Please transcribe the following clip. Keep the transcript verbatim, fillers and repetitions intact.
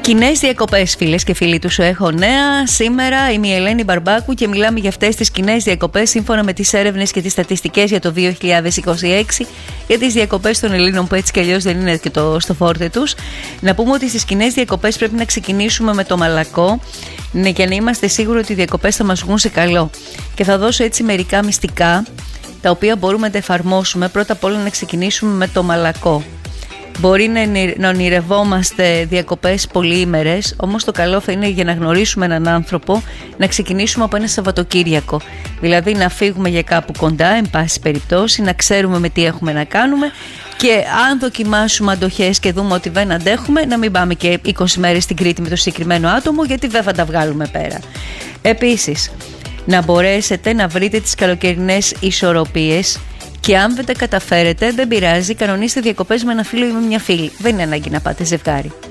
Κοινές διακοπές, φίλες και φίλοι του Σου Έχω Νέα. Σήμερα είμαι η Ελένη Μπαρμπάκου και μιλάμε για αυτές τις κοινές διακοπές σύμφωνα με τις έρευνες και τις στατιστικές για το δύο χιλιάδες είκοσι έξι για τις διακοπές των Ελλήνων που έτσι κι αλλιώς δεν είναι και το στο φόρτε τους. Να πούμε ότι στις κοινές διακοπές πρέπει να ξεκινήσουμε με το μαλακό, ναι, για να είμαστε σίγουροι ότι οι διακοπές θα μας βγουν σε καλό. Και θα δώσω έτσι μερικά μυστικά τα οποία μπορούμε να τα εφαρμόσουμε. Πρώτα απ' όλα να ξεκινήσουμε με το μαλακό. Μπορεί να ονειρευόμαστε διακοπές πολυήμερες, όμως το καλό θα είναι για να γνωρίσουμε έναν άνθρωπο να ξεκινήσουμε από ένα Σαββατοκύριακο. Δηλαδή να φύγουμε για κάπου κοντά, εν πάση περιπτώσει, να ξέρουμε με τι έχουμε να κάνουμε και αν δοκιμάσουμε αντοχές και δούμε ότι δεν αντέχουμε, να μην πάμε και είκοσι μέρες στην Κρήτη με το συγκεκριμένο άτομο, γιατί δεν θα τα βγάλουμε πέρα. Επίσης, να μπορέσετε να βρείτε τις καλοκαιρινές ισορροπίες. Και αν δεν τα καταφέρετε, δεν πειράζει, κανονίστε διακοπές με ένα φίλο ή με μια φίλη. Δεν είναι ανάγκη να πάτε ζευγάρι.